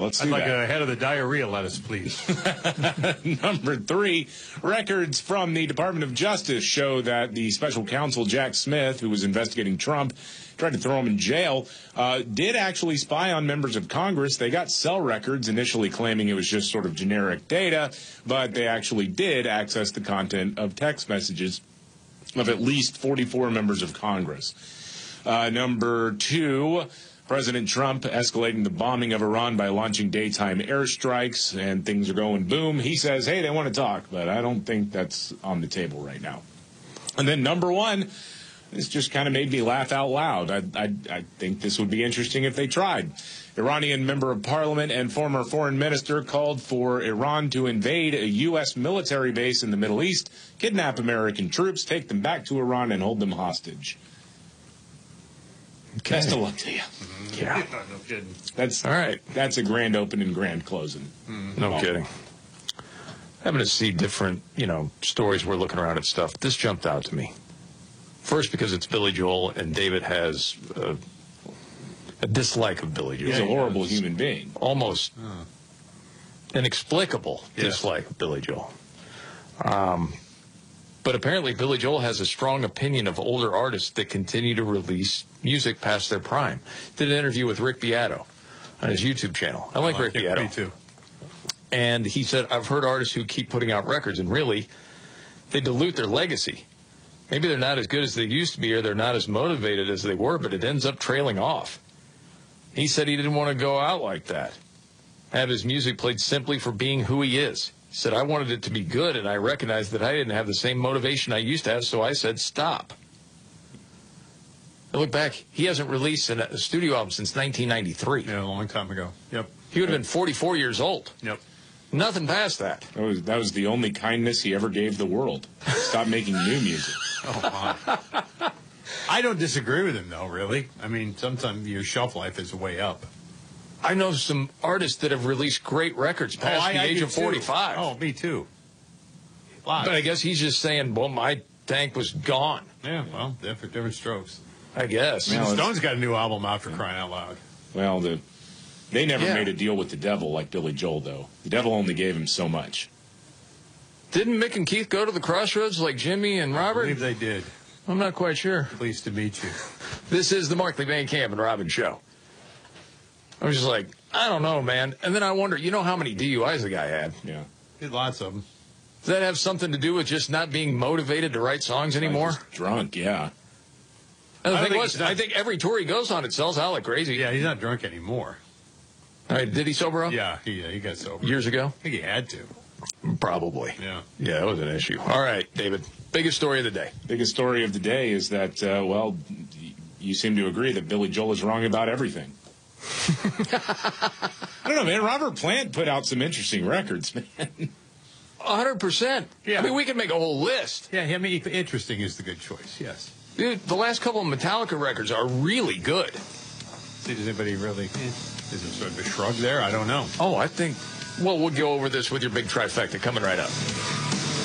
let's do I'd like that. a head of the diarrhea lettuce, please. Number 3, records from the Department of Justice show that the special counsel, Jack Smith, who was investigating Trump, tried to throw him in jail, did actually spy on members of Congress. They got cell records, initially claiming it was just sort of generic data, but they actually did access the content of text messages of at least 44 members of Congress. Number 2, President Trump escalating the bombing of Iran by launching daytime airstrikes, and things are going boom. He says, hey, they want to talk, but I don't think that's on the table right now. And then number 1, this just kind of made me laugh out loud. I think this would be interesting if they tried. Iranian member of parliament and former foreign minister called for Iran to invade a U.S. military base in the Middle East, kidnap American troops, take them back to Iran, and hold them hostage. Okay. Best of luck to you. Yeah. No kidding. That's all right. That's a grand opening, grand closing. No kidding. Having to see different, stories, we're looking around at stuff. This jumped out to me. First, because it's Billy Joel, and David has a dislike of Billy Joel. He's a horrible human being. Almost inexplicable dislike of Billy Joel. But apparently Billy Joel has a strong opinion of older artists that continue to release music past their prime. Did an interview with Rick Beato on his YouTube channel. I like Rick Beato. Me too. And he said, I've heard artists who keep putting out records, and really, they dilute their legacy. Maybe they're not as good as they used to be, or they're not as motivated as they were, but it ends up trailing off. He said he didn't want to go out like that. Have his music played simply for being who he is. He said, I wanted it to be good, and I recognized that I didn't have the same motivation I used to have, so I said, stop. I look back, he hasn't released a studio album since 1993. Yeah, a long time ago. Yep. He would have been 44 years old. Yep. Nothing past that. That was the only kindness he ever gave the world. Stop making new music. Oh, my. I don't disagree with him, though, really. I mean, sometimes your shelf life is way up. I know some artists that have released great records past the age of 45. Too. Oh, me too. Lots. But I guess he's just saying, well, my tank was gone. Yeah, well, different strokes. I guess. The Stones got a new album out, for crying out loud. Well, they never made a deal with the devil like Billy Joel, though. The devil only gave him so much. Didn't Mick and Keith go to the Crossroads like Jimmy and Robert? I believe they did. I'm not quite sure. Pleased to meet you. This is the Markley Van Camp and Robin show. I was just like, I don't know, man. And then I wonder, how many DUIs the guy had? Yeah. Did lots of them. Does that have something to do with just not being motivated to write songs anymore? Just drunk, yeah. And the thing was, I think every tour he goes on, it sells out like crazy. Yeah, he's not drunk anymore. All right, did he sober up? Yeah, he got sober. Years ago? I think he had to. Probably. Yeah. Yeah, that was an issue. All right, David, biggest story of the day. Biggest story of the day is that, you seem to agree that Billy Joel is wrong about everything. I don't know, man. Robert Plant put out some interesting records, man. 100%. Yeah. I mean, we could make a whole list. Yeah, I mean, interesting is the good choice, yes. Dude, the last couple of Metallica records are really good. See, does anybody really... Is there sort of a shrug there? I don't know. Oh, I think... Well, we'll go over this with your big trifecta coming right up.